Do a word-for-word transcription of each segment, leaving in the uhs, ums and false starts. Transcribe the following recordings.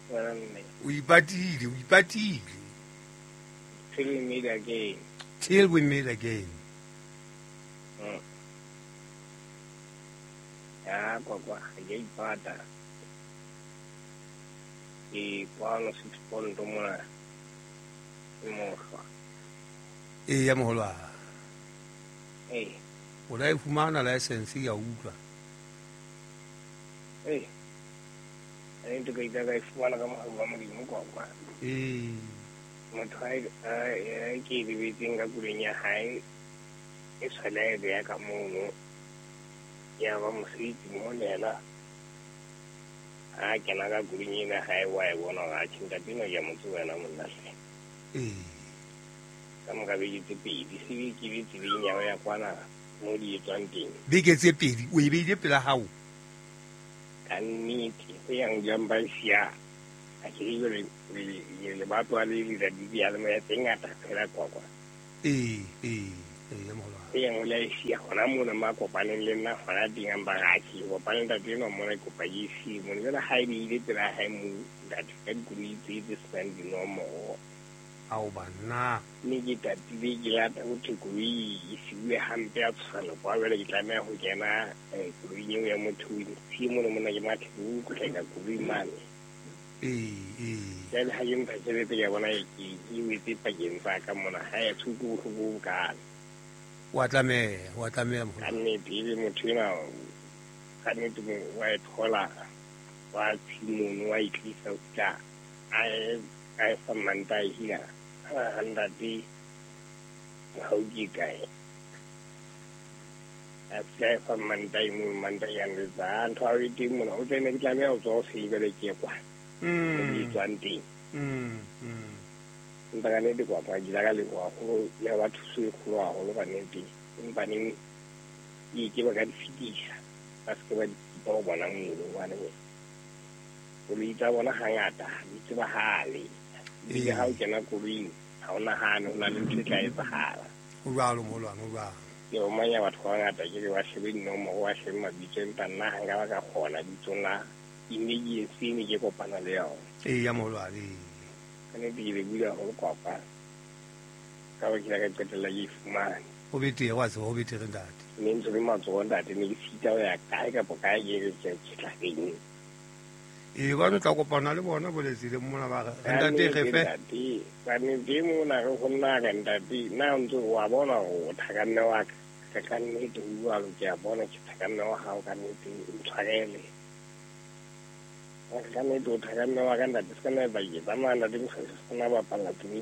O ipatile, o ipatile. Till we meet again. Till we meet again. Mm. Ya kwa kwa ya ipata. I kwano six pondo mona. Imohwa. E ya moholwa. Eh. O la e fumana license ya utlwa. Eh. Ai ntse ka itaka e fumana ka mohala mo dimo kwa kwa. Eh. Motho ai ke di bitseng ka kuleng ya hae e tshwele ya ka mono ya ba mositi mo lela a kena ka kuleng ena hae wa e bona ga tšhinta pino ya motho wena monnahle Eh. ka moka beke tse pedi se ke be tseleng ya ya kwana mo di etswang teng beke tse pedi o e beile pela hao ka nnete go yang jamba sia a ke ile le le ba twa le le di ya le me tengata phela kwa kwa eh eh eh ya moholwa e yang le sia gona mo na ma kopaneng le nna gona ding ba ga ke kopaneng da dino mo re kopa isi mo le ha ile ile tla ha mo da ka di tse tse spend no mo ao bana ni ke ta di ke la ta o thukui isi we hampe a tsala kwa bele ke tla me go kena e kuinyo ya motho si mo mo na ke mathe go ka kuwi mane eh eh ya le ha yin ta ke te ya bona ke ke witse pa ke nfa ka mona ha ya thuku go ka wa tlame wa tlame mo ka ne di motho na ka ne tu wa e thola wa tshimo wa itlisa tsa ai ai fa manta hia handa di hauji kai a sai fa manta mu manta yang de za thori di mo o tene ke tlame o zo se bele ke kwa mm di twanti mm mm nta ne di kwa pa jila ka le kwa go le ba thusu go wa go ba ne di mpa ni di ke ba ka di fitisa ba se ba ba bona mo wa ne o le ita bona hangata di tse ba hale di ga o kena kuring ha ona hano na le ntse tla e tsahala o ralo mo lwa no ba yo manya batho ba ngata ke le wa shebe no mo wa shebe mabitso empa nna hanga ba ka kgona ditsona imedi e sene ke kopana le yao eh ya mo lwa le kana di le bula go kwa pa ka ba ke ka qetela ke fumane o bete wa se o bete re ndate ne ntse le matso ndate ne ke fita ya kae ka boka ke ke tla keng e ba no tla kopana le bona bo le tsile mona ba ga ndate ge fe ba ne di mo na go nna ga ndate na ntse wa bona go thakanne wa ka ka nne di bua go ya bona ke thakanne wa ha ka nne di ntshwarele ka nne di thakanne wa ka ndate ska na ba ye ba mana di go na ba pala tumi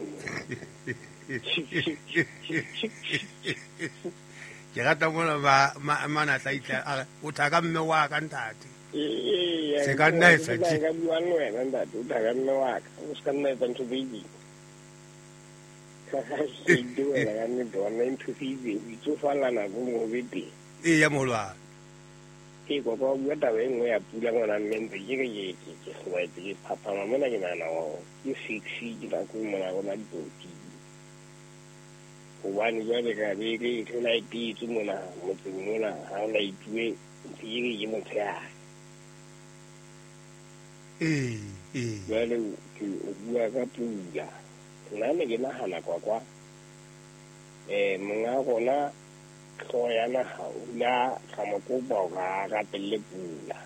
ke rata mona ba mana tla itla o thaka mme wa ka ntate se ka nna e sa ti ka bua no ena ndate o thaka mme wa ka o ska nna e ntse beji ka ha se do ela ka nne do na ntse fizi di tso fala na go mo bete e ya molwa ke go go bua ta we ngwe ya pula ngwana mente ke ke ke ke go wa ke papa mama na ke na na o ke sixty ke ba go mo na go na dipoti one ya le ka be ke ke la di tso mo na mo tse mo na ha la itwe ke ke ke mo tsaya eh eh ya le ke o bua ka pula nna ne ke nagana kwa kwa eh mga gona go ya na ga una ga mo go ba ga ga pele pula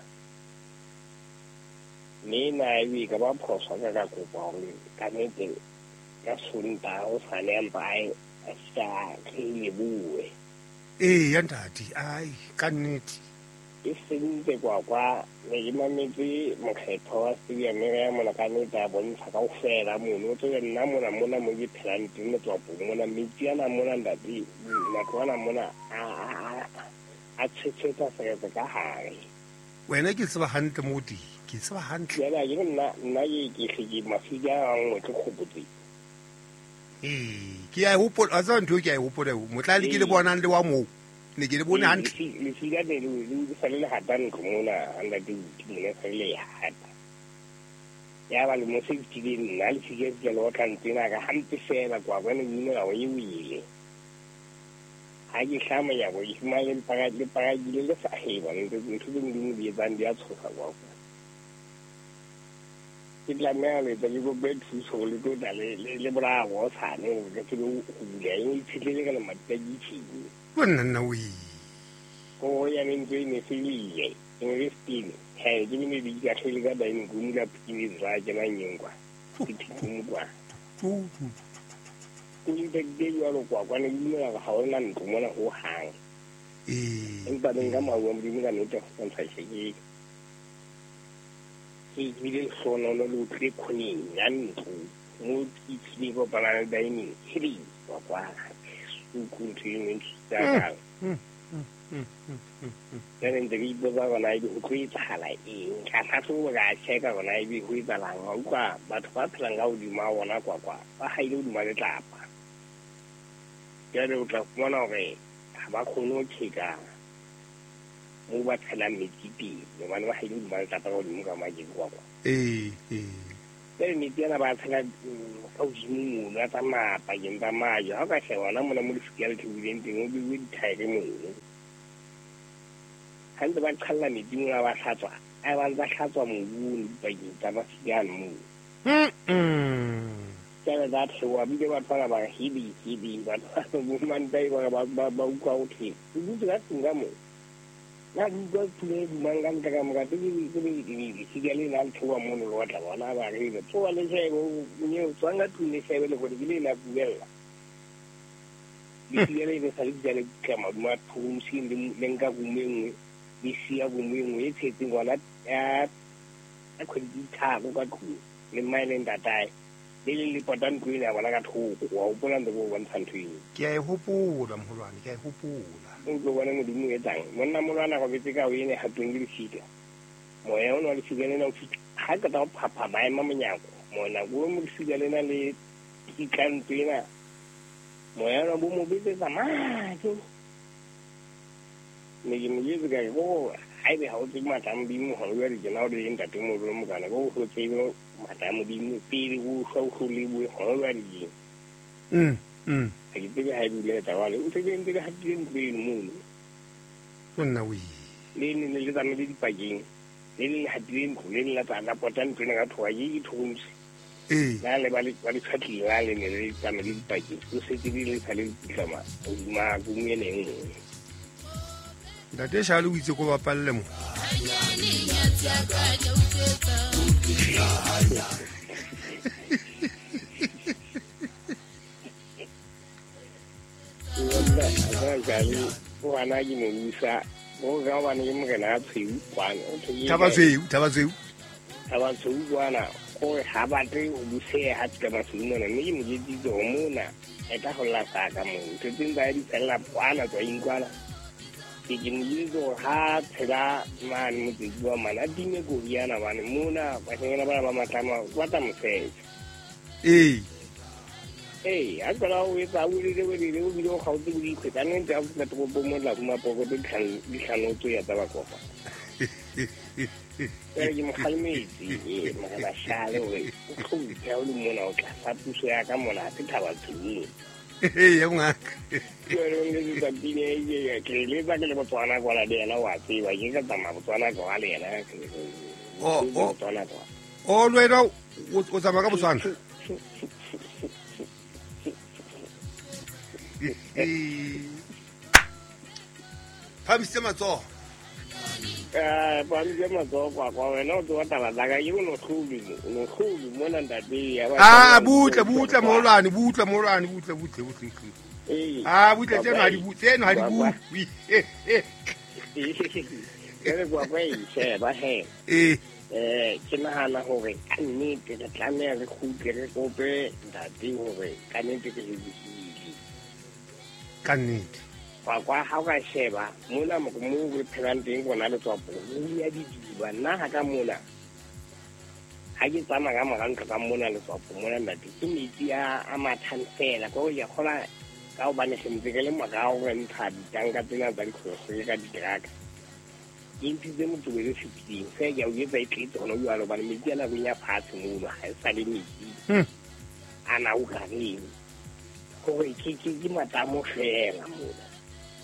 ni na e ka ba phosa ka ka go ba ka ne te ka sunta o sane mbai a sta ke le bue eh ya ndati ai ka nnete e sentse kwa kwa ne ke mametse mokgetho wa studio me ya mona ka ne ta bontsha ka o fela mono tse nna mona mona mo di plan di mo tswa po mona metsi ana mona ndati na kwana mona a a tsetsetsa se ka hare wena ke tseba hantle mo di ke tseba hantle ya la ke nna nna ke ke ke mafika a ngwe ke khopotse eh ke ya hopola a tsa ntho ke ya hopola motlali ke le bonang le wa mo ne ke le bone hantle le fika de le sa le hatane go mona anda di di ne sa le ya hata ya ba le mo se di di nna le fika ke lo ka ntsena ka hampe fela kwa bana di ne ga o yiwile ha ke hlama ya go ismail para le para di le sa heba le ntse di di di di ba ndi a tshoga kwa ke tlameha le tla le go be thuso le go tla le le bra go tsane go ke go bula e itshitlele ka le matla ditshini bona nna we go ya le ntwe ne filiye investini he ke ne di ka tlhele ka dine go mula pini ra ke na nyengwa ke tshimwa tu tu ke ile ke yo lo kwa kwa ne dimela ga ona ntlo mona go hang eh empa le nga mawo mo dimela ne tsa go ntsha sheki ke ile sono lo lo tle khoni ya ntlo mo itse go bana dine hiri kwa kwa su continue tsa then in the people are on I do create highlight in Casasu, I check out on I be with the Langoka, but what Langau di Mawana Quaqua, I do my lap. Get out of one of a Habakuno Chica. Move at Calamity, the one I do my lap of Muga Magic Walk. eh eh Then it's about Ojimu, not a map, I am the Maya. How I say, when I'm going to scale to within the movie with Tiger Moon. And the one color me doing our hatwa. I want the hatwa moon by the Tabasian moon. mm Tell that so I be about about Hebe, Hebe, but the woman day were about Babau. You do that in Gamu. Now you go to the Mangan Gamma, the Sigalin and two among water, one hour river. So I say, you swung to the seven of the village of Villa. The Sigalin is a little come of my pool, seen the Lenga women. This year when we were taking one at I could be tired of the mine that I really put on green. I want to go open on the one country. ke a hopola mholwane ke a hopola Go one of the time. When I'm running of it, I will have to English seat. My own or Sigalina had got up Papa, my mamma. When a woman Sigalina lay, he can't be now. My own woman business a man. Making years ago, I be holding my time being hungry, and now the entertainment room can go to table, my time being paid who so fully with already. mm mm I think I had later on, it was again the green moon. bona we Leaning a little bit by Jane. Leaning had dreamed, leaning at an important to a toy homes. eh Nale Valley, what is happening, lying in a family by Jane, who said to be a little drama, with my women. da te sha lu itse go bapalle mo Wana yi mo isa go ga wana yi mo kana tsheu kwana o tshei thaba tseu thaba tseu thaba tsheu kwana go ha ba te o buse ha tsaka ba tsuna ne yi mo di do mo na e ta go la sa ka mo te tin da di tsela kwana tswa ing kwana ke ke mo di do ha tsela man mo di bua mana di me go yana bana mo na ba tsena ba ba matama wa ta mo se eh eh a gola o etsa o ile le le o ile o ga o tse di khwetsa ne ntse a funa to bo mo la mo poko di kan di kanotso ya tsa ba kopa ya ke mo khalmetse e mo kana shale o e go ya o le mona o tla sa puso ya ka mona se thaba tsuni eh ya ngaka yo re nge tsa dine e ke le ba ke le botswana kwa la dela wa tse ba ke ka tama botswana kwa le yena o o botswana kwa o lwela o tsama ka botswana Pamisitse matsogo eh ba le matsogo kwa kwa wena o twa taba daga yo no khulu no khulu mona ndate ya ba ah butla butla molwane butla molwane butla butla butla eh ah butla tseno ha di butla tseno ha di butla ke kwa kwa e se ba he eh eh ke nahana hore ka nnete re tlameha re khutle re kope ndate hore ka nnete ke le bihile ka nnete kwa kwa ha ka sheba mona mo mo re phelang teng bona le tswa po ya didiba nna ha ka mona ha ke tsama ka moranka ka mona le tswa po mona ndate ke metsi a a mathansela go ya khola ka o bane sempe ke le morao re ntsha ditanga tsena tsa dikgwebo ka ditraka intsi tse motho le fifteen se ya o etsa itletse gona yo alo bana metsi ana go nya phatse mo ga e sa le metsi ana o ka reng go ke ke ke matamo fela mo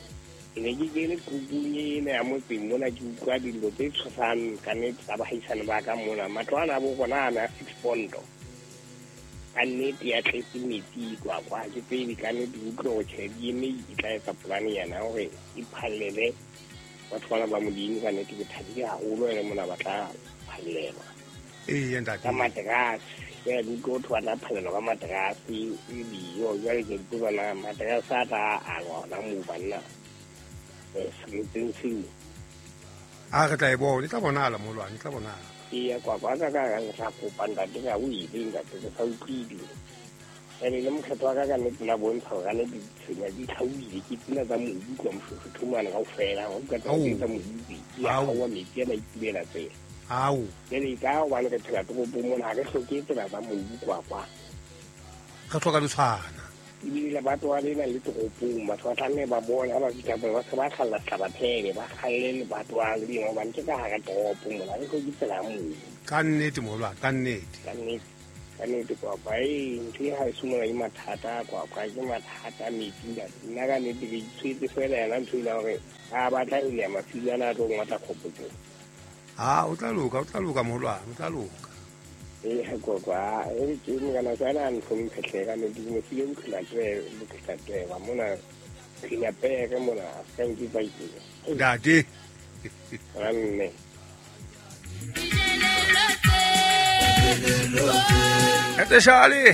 ne ke ke le kukunye ne ya motseng mona ke utlwa dilo tse tshosang ka nnete tsa bahaisane ba ka mona matlwana a bo gona ana six pondo ka nnete ya tletse metsi kwa kwa ke pedi ka nnete utlwe go tšhedi eme e tla etsa polane yana gore e phallele batho bana ba modimo ka nnete ke thabile gagolo ene mona ba tla phallelwa ee ntate ka materase ya di go to ana phallelo ka materase e dio jwale ke tlo bona materase a ta a gona mo banna sengtseng a re tla e bona e tla bonala molwane e tla bonala iya kwa kwa ka ka ga kopanda di ga o ile nga te sa utlwile ene le mokgetho wa ka ka nnete la bontsha ga ne di tsenya di tlhauile ke tsena tsa mobu kwa mofofo thumana ga o fela go ka tsa mobu ya wa metsi na itibela tse au ene ka o bana ka tsela to bo mo na ga hloke tsela tsa mobu kwa kwa ga tlhoka di tshwana ibile batho ba lena le tropong batho ba tlamme ba bona ba fitla ba se ba khalla hlabathele ba khallele batho ba le dingwe ba ntse ka ga tropo mona le go ditsela mo ka nnete molwa ka nnete ka nnete ka nnete kwa ba e ntse ha sumola i mathata kwa kwa ke mathata meeting nna ka nnete ke tswetse fela yana ntshila gore a ba tla ile mafilana a tlo ngata khopotso ha o tla loka o tla loka molwa o tla loka e go kwa e ke mo kana sana ntho mphetleka ne di mo file mkhila tse mkhila tse ba mona khila pe ka mona ka nki ba itse dade ranne ete shale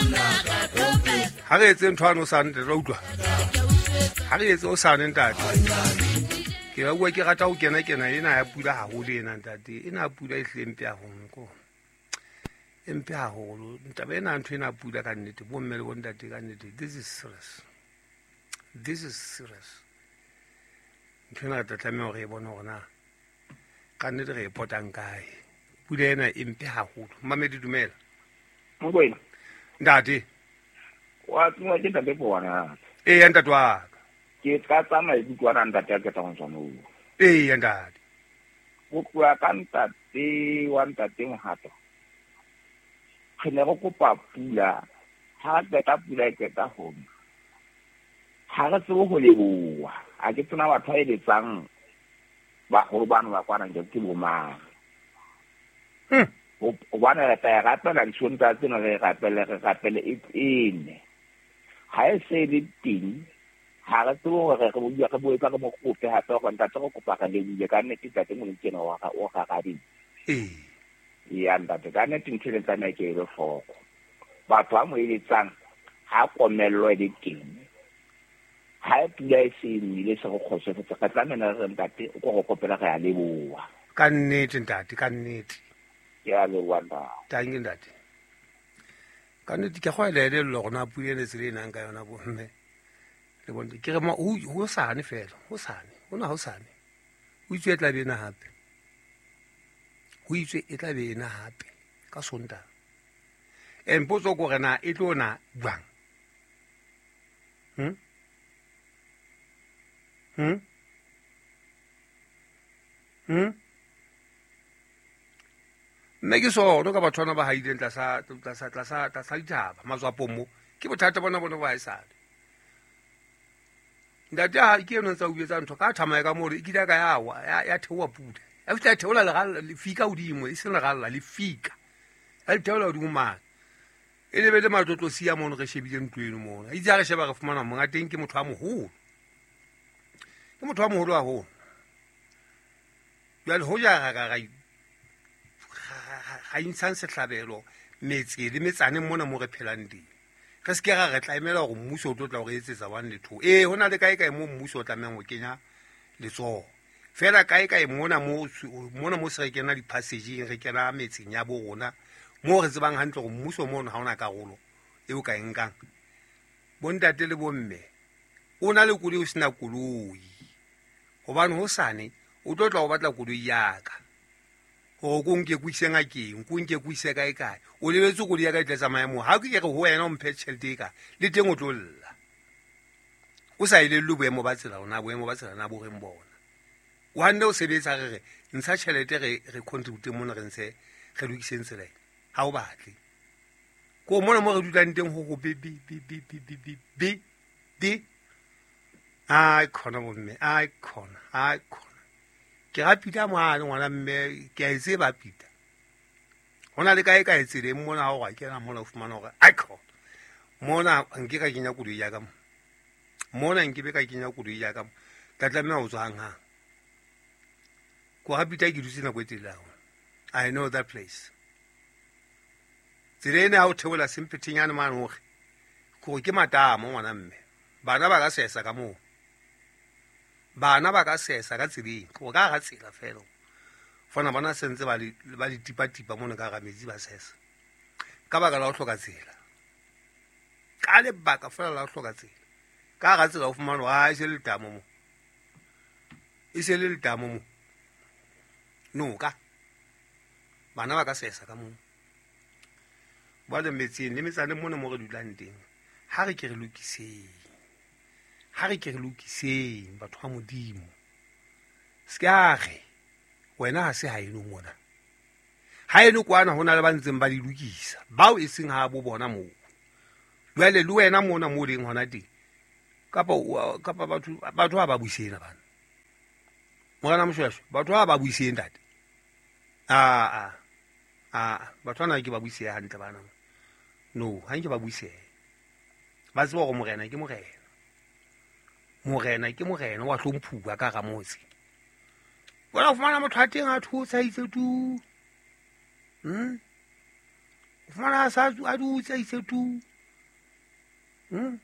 ha re etse nthwano sa nte ra utlwa ha re etse o sa ne ntate ke ba bua ke rata o kena kena ena ya pula haholo ena ntate ena pula e hlempe haholo empe haholo ntaba ena ntho ena pula ka nnete bo mme le bo ntate ka nnete this is serious this is serious ntho ena re tla tlameha gore e bone gore na ka nnete re e potang kae pula ena empe haholo mmamedi dumela Mkwena ntate wa tswa ke ntate bona ee ya ntate wa ka ke tla tsamaya di kwa nna ntate ka tsang tsona o ee ya ntate go kwa ka ntate wa ntate mohato ke ne go kopa pula ha ka ta pula ke ta ho ha ga tso go leboa a ke tsena batho ba ile tsang ba go bana ba kwana ke ke boma hm o bana re ta ga pela ntshonta tsena re ga pela re ga pela e ene ha e se di ting ha ga tso re go bua ka bua ka mo go pe ha tsa go nta go kopa ka le bua ka nne ke tsa mo ntse wa ga o ga ga di ee ya ntate ka nne ntshile tsana ke re foko batho ba mo ile tsang ha komello e diteng ha e pula e se ile se go khosetse ka tlamena re ntate o go kopela ga ya leboa ka nnete ntate ka nnete ya le wanda tangi ntate ka nnete ke go ile le gona pula ene se le nang ka yona bo mme le bonte ke re ma o o sane fela o sane ona ho sane o itse tla bena hape ho itse e tla bena hape ka sonta en potso go rena e tlona bang hm hm hm mme ke sona ka bathwana ba haileng tla sa tla sa tla sa tla sa ditaba mazwapo mo ke bothata bona bona ba haisana ndate ha ke yona tsa uetsa ntho ka thama ka mo re ikile ka yawa ya thewa pula a fitla theola le ga le fika udimo e se le ga le fika a theola udimo ma e le bele matlotlo sia mo re shebile ntweno mo a itse ga re sheba re fumana mo ngateng ke motho a moholo ke motho a moholo a ho ya le ho ja ga ga ga intshang sehlabelo metse le metsane mona mo re phelang di re se ke ga re tla emela go mmuso o tlotla go etsetsa one le two eh hona le kae kae mo mmuso o tlameng go kenya letsogo fela kae kae mona mo mona mo se re kena di passage re kena metseng ya bo rona mo re tsebang hantle go mmuso mo ha ona karolo e o ka enkang bontate le bomme o na le koloi o sena koloi gobane ho sane o tlotla go batla koloi yaka go go nke go isenga keng go nke go ise kae kae o lebetse go dia ka tletsa maemo ha ke ke go wena o mphe tšhelete ka le teng o tlolla o sa ile lu boemo ba tsela ona boemo ba tsela na bo reng bona wa nne o sebetsa re ntsha tšhelete re re contribute mona re ntse re lokiseng tsela ha o batle go mona mo re dutlang teng go go be be be be be be be a khona bomme a khona a khona ke ga pita moane ngwana mme ke a etse ba pita hona le kae ka etse le mona go ga kena mona o fumana gore a khona mona nke ka kenya kudu ya ka mo mona nke be ka kenya kudu ya ka mo ka tlamela go tswang ha ko ga pita ke dutse nako e telelago I know that place tselene ha o theola sempethinyane mane gore gore ke matamo ngwana mme bana ba ka sesa ka moo bana ba ka sesa ka tseleng go ka ga tsela fela fona bona sentse ba di tipa-tipa mone ka ga metsi ba sesa ka baka la go hloka tsela ka lebaka fela la go hloka tsela ka ga tsela o fumana ga e se le letamo mo e se le letamo mo noka bana ba ka sesa ka moo ba le metseng le metsane mone mo re dulang teng ha re ke re lokiseng ha re ke re lokiseng batho ba modimo se ka ge wena ha se ha eno mona ha eno kwana hona le ba ntseng ba di lokisa bao e seng ha bo bona moo jwale le wena mona mo leng hona teng kapa kapa batho batho ba ba buisena bana morana moshwashwe batho ba ba buiseng tate a a a batho ana ke ba buisea hantle bana no ha nke ba buisea ba tseba go morena ke morena morena ke morena wa hlomphuwa ka ga motse bona o fumana motho a teng a thusa itse tu hm o fumana sa a dutse itse tu hm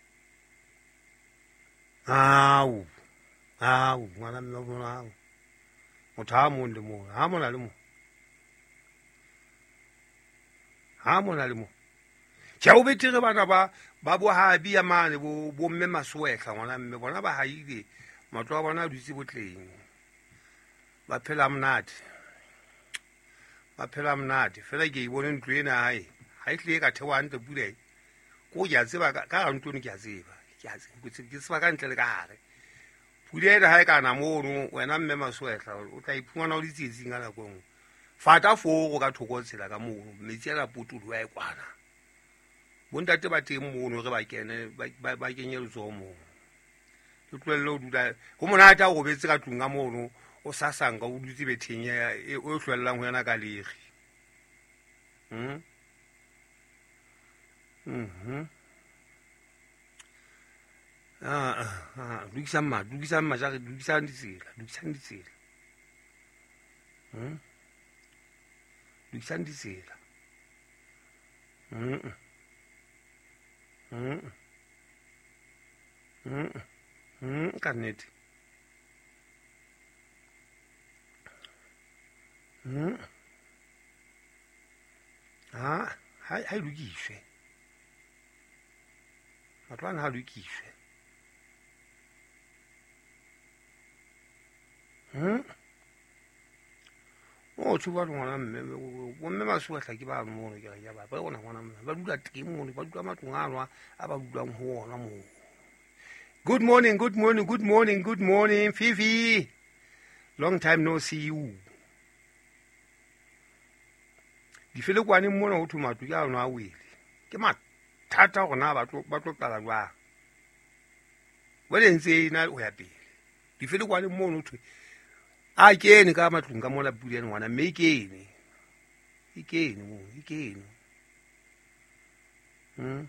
au au ngwana mme o bona motho a mo le mo ha mona le mo ha mona le mo ja o betere bana ba ba bo habi ya mane bo bo mme maswehla ngwana mme bona ba haile matlo a bona a dutse botleng ba phela mnate ba phela mnate fela ke ibone ntlo ena hae ha e tle ka thewa ntle pule ko ja tseba ka ga ntlo ne ke a tseba ke a tseba ke tseba ka ntle le ka hare pule ena hae kana mono wena mme maswehla o tla iphumana o ditsitsing ka nakong fata fo go ka thoko tsela ka mono metsi a la potolo wa e kwana bontate ba teng mono re ba kene ba kenye letsogo moo le tlwelele o dula go monate a go betse ka tlong ka mono o sasanka o dutse betheng o tlwelelang go yana ka legi dukisang ma dukisang ma jare dukisang ditsela dukisang ditsela dukisang ditsela Mm. Mm. Mm. Ka nnete. Mm. Ha, ha ha lokiswe. Matwana ha lokiswe. Mm. O tsuba ngwana mme bo mme maswehla ke ba mo ke ya ba ba bona ngwana mme ba dula teng mo ba dula matlong a lwa a ba dulang ho ona mo. Good morning, good morning, good morning, good morning, Fifi. Long time no see you. Di fele kwane mona ho thumatu ya ona a wele. Ke mathata gona ba tlo ba tlo qala jwa. Wele ntse ina o ya pele. Di fele kwane mona ho thwe a kene ka matlong ka mola puleng ngwana mme ikene ikene mo ikene hm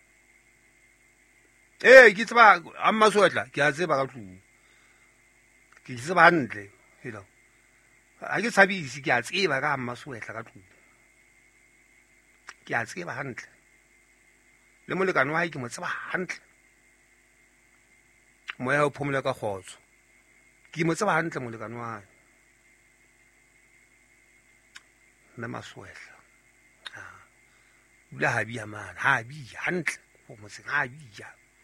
eh ke tsaba a maswehla ke a tseba ka tlong ke tseba hantle hela a ke tshabisi ke a tseba ka maswehla ka tlong ke a tseba hantle le molekano wa hae ke mo tseba hantle moya o phomole ka khotso ke mo tseba hantle molekano wa mme maswehla ah bula ha bia man ha bia hantle go mo se ha bia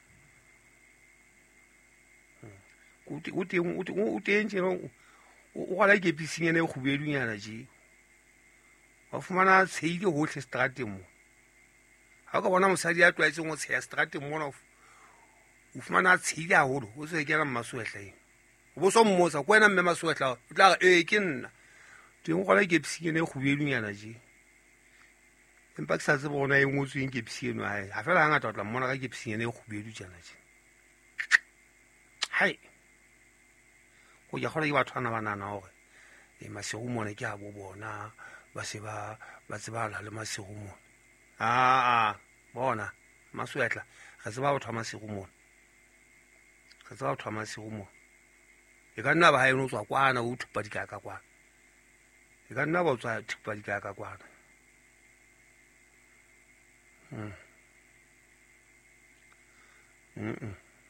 o te o te o te ntse no o gala ke pising ene go bedunyana je wa fumana tseile hohle strateng mo ha ka bona mosadi ya twaetse go tsheya strateng mo no o fumana tseile a holo o se ke na maswehla eng bo so mmosa ko wena mme maswehla o tla e ke nna teng go la ke pising ene go bedunyana je empa ke sa tse bona e ngotsweng ke pising eno ha ha fela hangata o tla mmona ka ke pising ene go bedu jana je hai go ja gore ke batho ana ba nana gore e masego mone ke a bo bona ba se ba ba tsebala le masego mone a a bona maswetla ga se ba batho ba masego mone ga se ba batho ba masego mone e ka nna ba ha eno tswa kwana o thupa dikaka kwana e ka nna ba tswa thupa dikaka kwana mm mm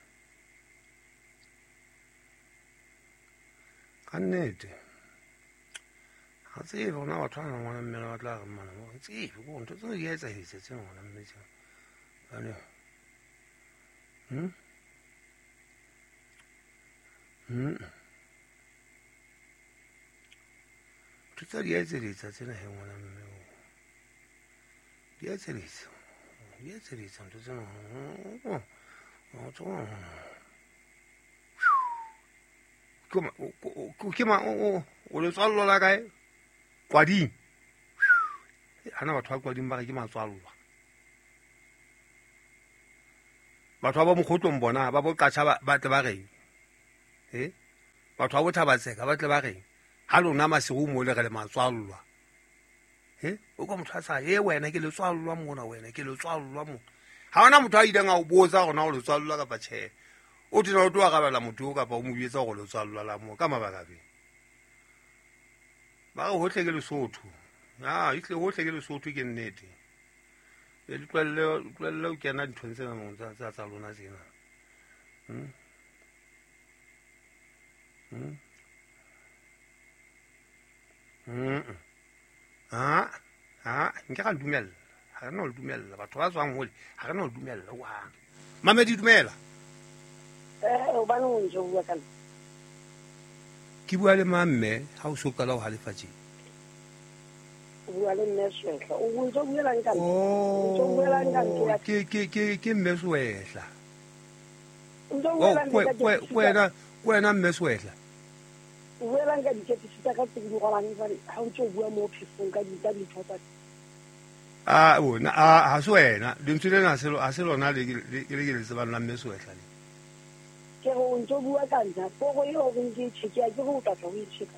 ka nnete ga tsebe gona batho ba ngwana mmele ba tla re mana mo tsebe go ntho tse di etsa hitse tse ngwana mmele bane hm hm tutsa di etsa ditsa tsena he ngwana mmele di etsa ditsa di etsa ditsa ntho tsena oh oh tsona Come come o o le tswallo la kae kwading hana batho ba kwading ba re ke matswallwa batho ba mogotlong bona ba bo qatsha ba tle ba reng eh batho ba botha ba tseka ba tle ba reng ha lona masego mo le re le matswallwa eh o ka motho a sa e wena ke le tswallwa mona wena ke le tswallwa mo ha ona motho a ile nga o botsa gona o le tswallwa ka bathe o tla o twa ga bala motho ka pa o mo bietsa go le tswallwa la mo ka mabaka be ba go hotle ke le sotho ah itle hotle ke le sotho ke nnete e le tlwelle tlwelle o kena dithontsena mo tsa tsa tsa lona tsena hm hm hm ah ah nke ga dumela ha re no le dumela batho ba tswang hole ha re no le dumela wa mamedi dumela eh o ba no njo bua kana ke bua le mamme ha o so kala o halefatse o bua le mmeswehla o njo bua la nkana o njo bua la nkana ke ke ke ke mmeswehla njo bua la o kwe kwena kwena mmeswehla o bua la nkana ke tsitsa ka tse di go lana ba ha o tjo bua mo phefong ka di ka di thotsa ah bona a ha so wena dintsile na selo a selo na le le le le tsebana la mmeswehla le ke go ntso bua ka nna go go yo go nke tshiki a ke go tla tla go itshika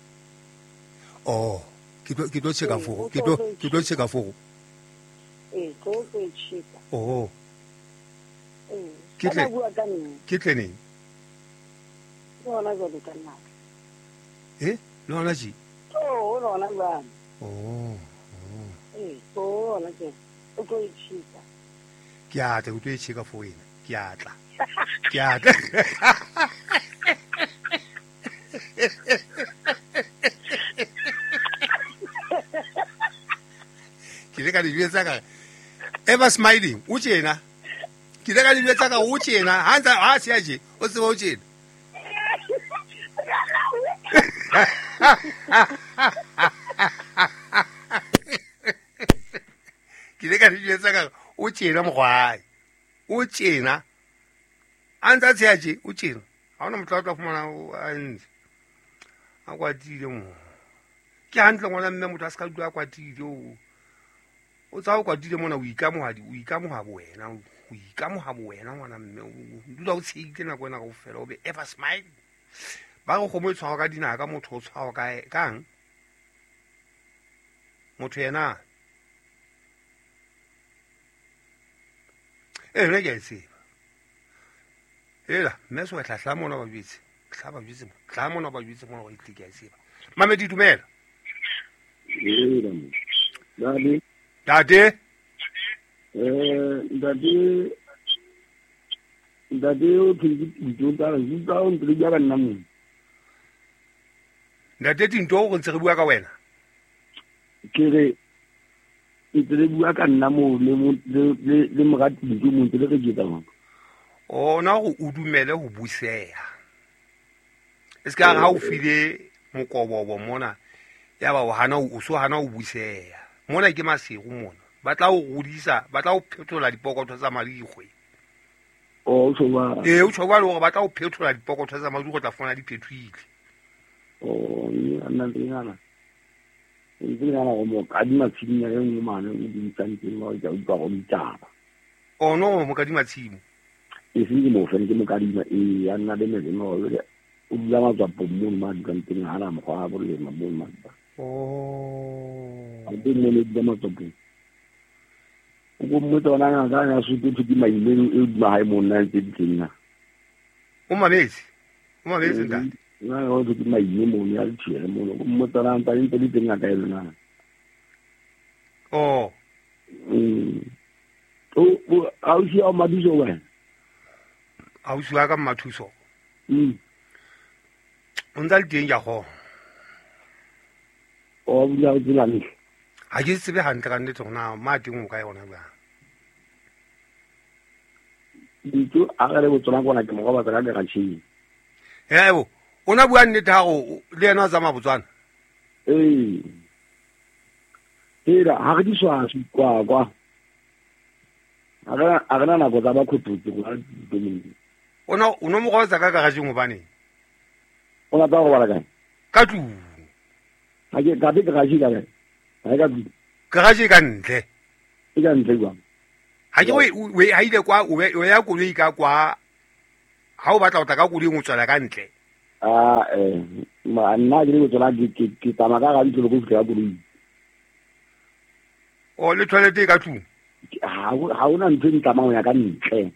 oh ke tlo ke tlo tsheka fo ke tlo ke tlo tsheka fo eh go go itshika oh eh ke tle bua ka nna ke tle ne bona go ka nna eh lona ji oh lona ba oh eh go lona ke o go itshika ke a tla go tlo tsheka fo wena ke a tla ke a tla ke le ka di bua tsa ka ever smiling o tjena ke le ka di bua tsa ka o tjena ha ntsa ha se aje o se o tjena ke le ka di bua tsa ka o tjena mogwai o tjena a ntsa se aje o tjena ha ona motho a tla fumana a ntse a kwatile mo ke hantle ngwana mme motho a se ka dula a kwatile o o tsa o kwatile mona o ikamohadi o ikamoha bo wena o ikamoha bo wena ngwana mme o dula o tshile nako wena go fela o be ever smile ba go go mo tshwao ka dinaka motho o tshwao ka kang motho yena eh re ke se ela meso tla tla mona ba bitse tla ba bitse tla mona ba bitse mona go itlike a seba mamedi dumela Dadi, tate eh, dadi, dadi o tshiki tshota re tsa o ntse ja ka nna mo. ntate dinto go ntse re bua ka wena Ke re ntse re bua ka nna mo le mo le le mogati ditso mo ntse le re jetsa mo. ona go o dumele go buseha e se ka ga o file mokobobo mona ya ba o hana o so hana o buseha mona ke masego mona ba tla o godisa ba tla o phetola dipokotho tsa madigwe O so ba. e o tshwa le go ba tla o phetola dipokotho tsa madigwe go tla fona diphethuile O ni ana ndingana. Ndingana go mo ka di matshinya e nngwe mane o di tsantse mo ja utlwa go ditaba. ono mo ka di matshimo e se ke mo fene ke mo kadima e ya nna le melemo le o dula matswa pommo ma dikang teng ha na mo ga bo le ma bo ma oh a bo mo le dama tsopo o mo tsona nga ga ya su tu di mai le e ba hai mo na tse tsena o mabezi o mabezi ntate na o di mai le mo ya tshire mo mo tsona nta ntse di teng ka ile na oh mm o o a o si o mabiso wa a o swa ka mathuso mm o ntse le teng ja go o bula o dila ni ha ke tsebe hantle ka nnete gona ma teng o ka yona ba ditso a ga le botsona gona ke mo ga batla ka ga tshi yebo ona bua nnete ha go le ena tsa mabotswana eh era ha di swa kwa kwa aga aga na go tsa ba khututse go a domini ona ono mo go tsa ka ga jeng obane ona ta go bala ka ka tu ha ke ka be ka ji ka ga ga bi ka ga je ka ntle e ka ntle kwa ha ke we we ha ile kwa o ya go le ka kwa ha o batla o tla ka go le mo tswela ka ntle ah eh ma nna ke go tsela ke ke tama ka ga ntlo go fitla go le o le toilet ka tu ha ha ona ntse di tama ya ka ntle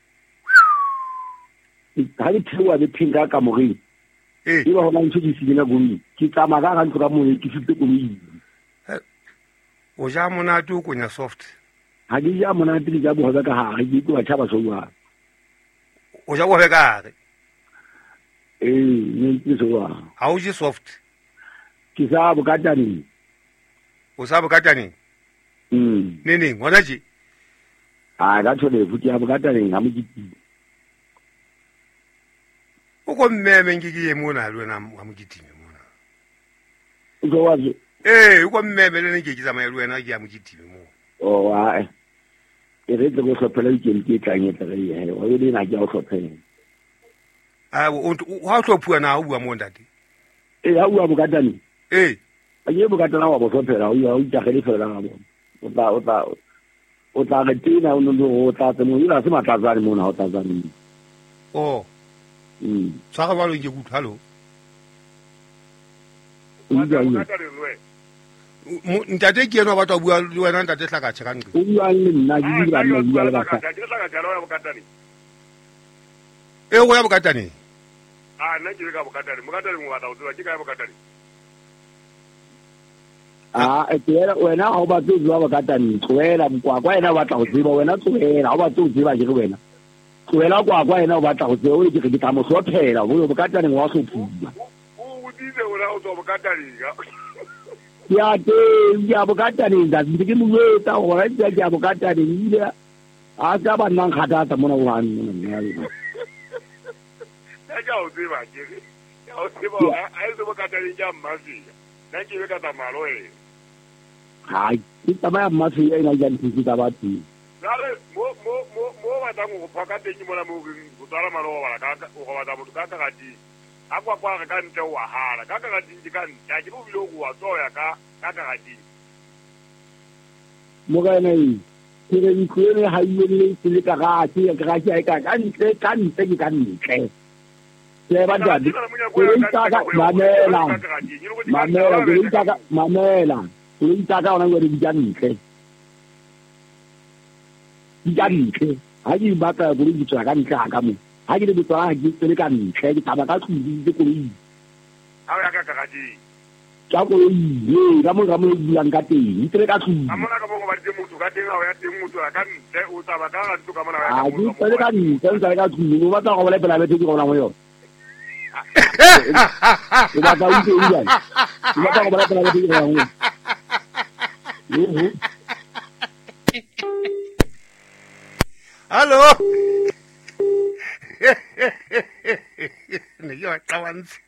ha ke tsewa le pinga ka mo ri eh e ba hona ntse di sile na go ni ke tama ka ga ntlo ka mo ke fitse go ni o ja mona tu ko nya soft ha ke ja mona tli ja bo ga ka ha ke go tshaba so wa o ja go be ka re eh ni ke so wa ha o je soft ke sa bo ka tani o sa bo ka tani mm ne ne ngwana je a ga tshole futi ya bo ka tani ga mo ke o ko mmeme ngiki ye mona le wena ga mo kitime mona o go wa eh o ko mmeme le ngiki tsa mae le wena ke ya mo kitime mo o a e re tlo go hlophela ke ke tlanye tla re he o ile na ke o hlophela a o o ha tlopua na o bua mo ndate e ha bua bokatani eh a ye bokatana wa bo hlophela o ya o tla gele fela ga bo o tla o tla o tla re tina o no o tla tsemo ila se matlazane mo na o tla tsane oh mm tsa ga ba lo ke go thalo ntate ke eno ba twa bua le wena ntate tla ka tsheka ntwe o bua le nna ke dira nna bua le ba sa e go ya bokatane ah nna ke ka bokatane bokatane mo batla o tswa ke ka bokatane ah e tera wena ha o ba tswa bokatane tloela mkwa kwa ena o batla go tseba wena tloela ha o ba tswa tseba ke wena tloela kwa kwa ena o batla go tseba o ke ke tla mo hlophela go bokatane wa so pula o dile ora o tswa bokatane ga ya ke ya bokatane da ke mo yeta go ra ya ya bokatane ile a ka ba nang khata ta mona wa nna ya ja o tseba ke ya o tseba a ile bokatane ja mmasi na ke be ka ta malo e ha ke tama ma se ina ja ntse ka ba ti dale mo mo mo mo ba ta go phaka teng mo na mo go tsala malo wa ka go ba ta mo ka ka ga di akwa kwa ka ntle wa hala ka ka ga di ka ntle ke bo bile go wa tsoya ka ka ka ga di mo ga nei ke re ikole ha ile le ka ga ti ka ga ti ka ka ntle ka ntle ke ka ntle le ba ja di ko ita ka mamela mamela ko ita ka mamela ko ita ka ona go di ja ntle di ja ntle ha di ba ka go di tswa ka ntle ka mo ha ke le tswa ha ke tsele ka ntle ke taba ka tsudi ke ko yi ha ya ka ka ga di ka ko yi ga mo ga mo bulang ka teng tsele ka tsudi amona ka mo ba di motho ka teng ha ya teng motho ka ntle o taba ka ga tsoka mona ya ka mo tsele ka ntle tsele ka tsudi mo ba ta go le pela bete ke go na mo yo o ba ka utlwe ile o ba ta go le pela bete ke go na mo yo hallo ne yo tawantsi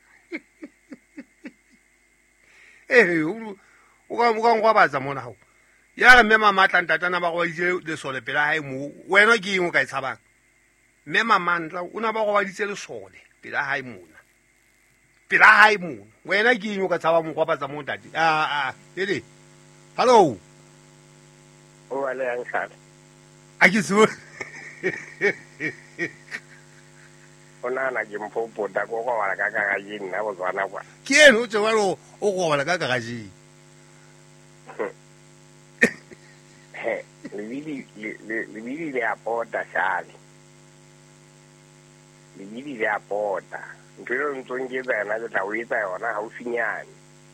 eh o ka mo ka ngwa batsa mona ha ya re mema matla ntatana ba go itse le sole pela hae mo wena ke eng o ka itshabang mema mantla o na ba go baditse le sole pela hae mona pela hae mona wena ke eng o ka tsaba mo go batsa mo ntati a a ele hallo o wale yang khat a ke so o nana ke mpopota ko go wala ka garage nna Botswana kwa ke ene o tse wa lo o go bala ka garage he lebidi lebidi le apota shali lebidi le apota ntlo ntlo ke tsena ke tla o etsa yona ha o finyane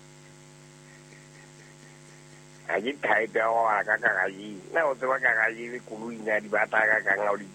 a ke type ya wa ka garage na o tseba garage le koloi ina di bata ka kanga o di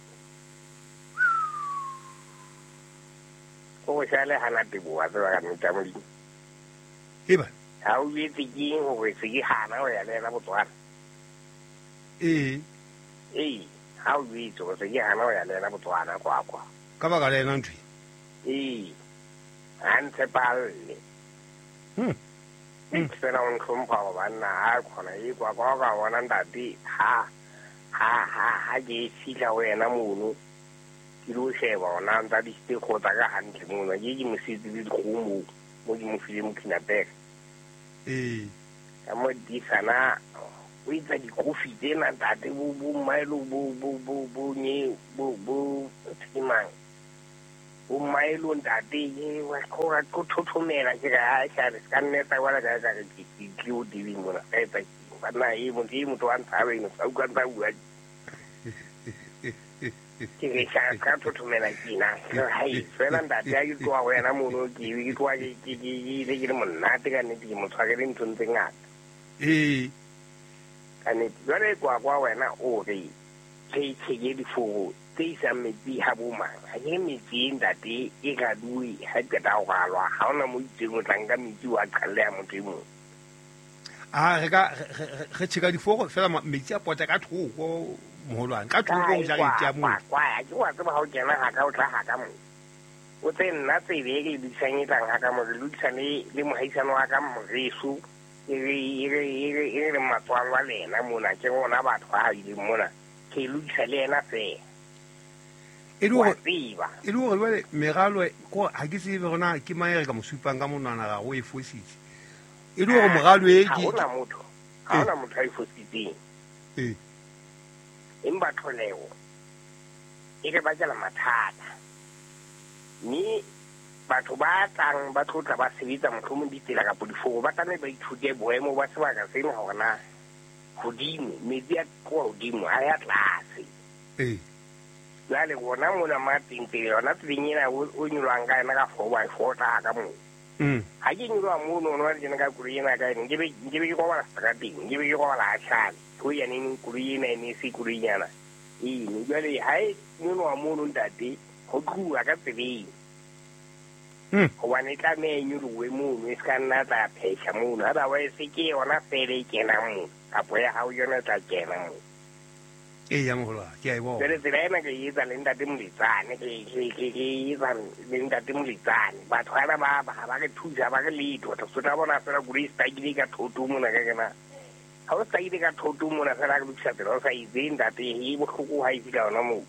o shale hana tebo wa tseba ka ntamodi eba ha o yetse ke ho we se ke hana o ya le na Botswana eh eh ha o yetse o se ke hana o ya le na Botswana kwa kwa ka ba ka le na ntwi eh ante palle hm tsena on khompa wa bana ha khona e kwa kwa ka bona ndati ha ha ha ha ke sila wena mono ke lo sheba ona nta di ste khota ka hantle mono ke ke mositi di khomo mo di mo film kinabek eh ka mo di sana o itsa di kofi tsena ntate bo bo mailo bo bo bo bo nye bo bo tsimang o mailo ntate ye wa ko ko thothomela ke ga sha re ska nne ta wala ga ga ke ke o di mo na ka ta ba na e mo di mo to an tsabe no sa uka ta bua ke ke sha ka thothomela kina hai fela ntate ya ke twa wena mo no ke ke twa ke ke ke le ke mo na te ka ne di mo tshware le ntse ntse ngata eh ane jwale kwa kwa wena o re ke ke ke di fo tse sa metsi ha bo mang ha ke metsi ndate e ka dui ha ke ta go alwa ha ona mo itseng o tlanka metsi wa qhalle ya motho mo a re ka re tshika di fogo fela metsi a pota ka thoko moholwane ka thoko o ja ke tya mo kwa ya ke wa tseba ha o kena ha ka o tla ha ka mo o tse nna tse be ke di tsanyetang ha ka mo le lutsane le mohaisano wa ka moresu e re e re matswalwa lena mona ke gona batho ha ile mona ke lutsha le ena fe e lo e lo re megalo ko ha ke se be gona ke maere ka mosupang ka monana ga go e fositse e lo re mogalo e ke ha ona motho ha ona motho a e fositseng eh emba tholeo e re ba jala mathata ni batho ba tlang ba tlotla ba sebetsa motlhomong ditsela ka podifogo ba tane ba ithute boemo ba sebaka seno gore na godimo metsi a kwa godimo a ya tlase eh jale gona mona mateng pele yona tseleng ena o nyolwang ka ena ka four by four tla ka moo ha ke nyolwa mono no re ka koloi ena ka ene ke be ke be ke go bala strateng ke be ke go bala achane go ya neng koloi ena ene se koloi yana e ne jale ha e nyolwa mono ntate go tlua ka tseleng go wane tla me nyolowe mono e ska nna tla phesha mono otherwise ke yona fele e kena mono apo ya hao yona tla kena mono e ya mogolwa ke a e bona jale tsela ena ke e etsa le ntate moletsane ke ke ke etsa le ntate moletsane batho ana ba ba ba ke thusa ba ke leto batho se tla bona fela koloi stagile ka thoto mona ka kena ha o stagile ka thoto mona fela ke lukisa tsela o sa itse ntate e bohloko ha e fila ona moo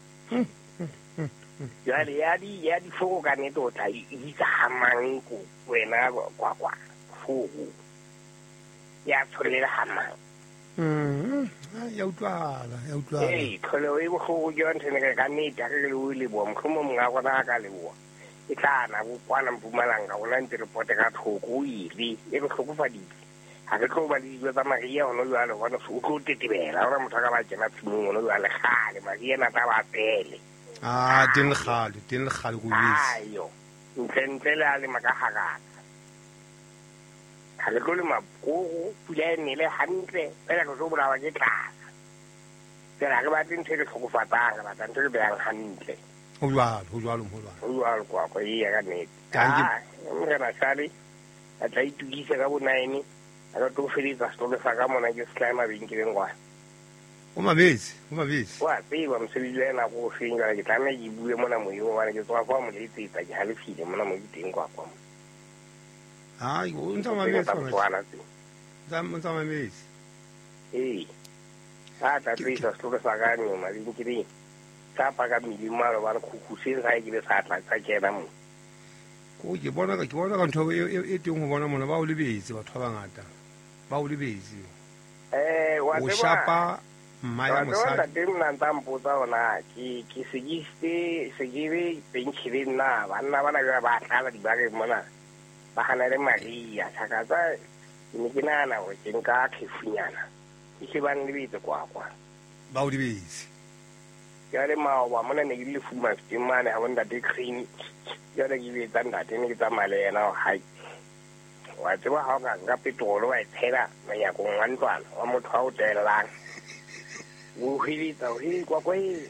jale ya di ya di fogo ka neto o tla itsa hamang ko wena kwa kwa fogo ya tsholela hamang mm ya utlwala ya utlwala eh khole o ibo go jo ntene ka ka nete ka le o le bo mkhomo mga gona ka le bo e tla na go kwana mpumalanga go lantse report ka thoko o ile e go tlhokofadile ha ke tlo ba di tsa maria ono yo ale gona go tlo tetebela ora motho ka ba tsena tshimong ono yo ale khale maria na ta ba pele ah tin le khale tin le khale go yisi ayo ntle le ale makahaka ha le go le mapogo pula ene le hantle pela go so bolawa ke tlasa tsela ke ba teng tshele tlhokofatanga ba tantse ke beang hantle o jwalo o jwalo mo jwalo o jwalo kwa kwa e ya ka net Tangi. ah re na sale a tla itugisa ka bo nine a ka to felisa stole sa ka mona ke sklema binkeleng kwa o mabezi o mabezi wa tseba mosebetsi ena go finga ke tla me ke bue mona moyo wa ke tswa kwa mo le tsetsa ke halefile mona mo diteng kwa kwa ai o ntsa mabezi o ntsa mabezi eh ha ta tsisa stole sa ka ni ma binkeleng sa pa ka mmilima ba re khukuse sa ke le sa tla tsa kena mo ko ke bona ka ke bona ka ntho e teng go bona mona ba o lebetse batho ba bangata ba o lebetse eh wa o tseba shapa mmaya wa mosadi tsona teng nna ntsa mpotsa ona ke ke segiste segire penšhile nna banna bana ba ba tlala dibakeng mona ba gana le maria thakatsa ke ne ke nagana gore ke nka kgefunyana ke tle ba nlebetse kwakwa ba o dibetse ke a le maoba mona ne ke le fumafiteng mane ga bontate crane jale ke betsa ntate ne ke tsamaya le ena hai wa tseba ga o ka nka petrolo wa e tshela manyakong wa ntlwana wa motho wa o telelang o hwelitsa o he kwakwa e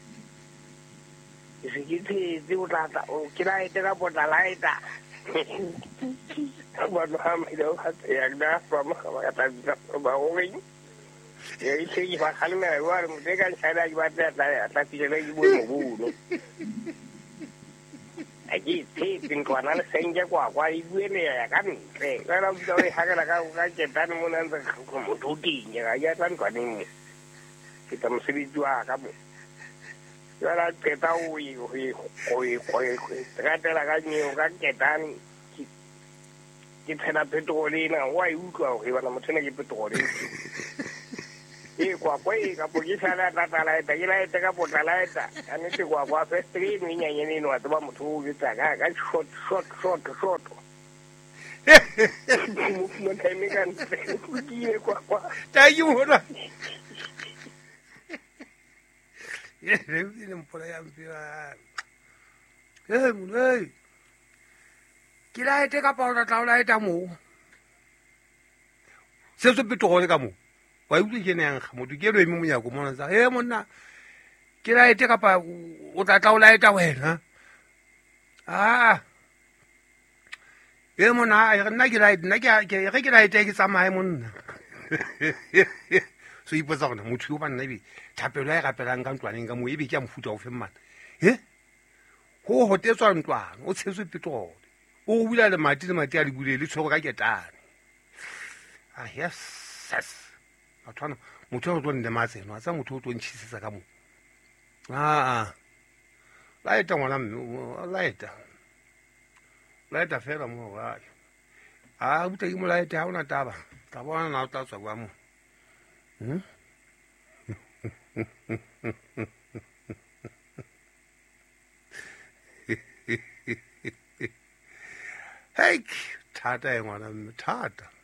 ke se ke tshetse o tlatla o ke laete ka potla laeta batho ga maile o ga tseya nna famagaba ka tabisa ba goreng ya itse ke ba kgalemela wa re motho e ka nšhaela ke batla tla filela ke bone mobono a ke tshetse ntlwana le senke kwakwa e bueleya ka ntle fela o bitsa o e gakela ka ketane mo nantse motho o tenye ga ke atla ntlwaneng mo ke tsa mosebetsi wa ka mo jala qeta o e ratela ka nyeo ka ketane ke tshela petrole ena wa e utlwa gore bana motho ene ke petrole e kwakwa e kapo ke sala tlatla laeta ke laete ka potla laeta a nete kwakwa festere eno e nyanyane eno wa tseba motho o betsa ka short short short short mo time ka ntle o kile kwakwa ta ke bona ye re ile mpola ya mpira eh munai ke laete ka pa o tla o laeta mo se se petrole ka mo wa utlwe ke neng ga motho ke lo eme monyako mona tsa he monna ke laete ka pa o tla tla o laeta wena ah e mona a nna ke laete nna ke ge ke laete ke tsamaye monna so ipotsa gona motho yo ba nna ebe thapelo ya e gapelang ka ntlwaneng ka mo ebe ke a mofuta o femmana e go hotetswa ntlwana o tshetswe petrole o bula le mati le mati a le bule le tshwego ka ketane ah yes yes batho ana motho o tlo nne matseno a tsa motho o tlo ntšhisetsa ka mo aa laeta ngwana mme laeta laeta fela mo gae a buta ke mo laeta ga o na taba ka bona na o tla tswa kwa mo hei thata e ngwana mme thata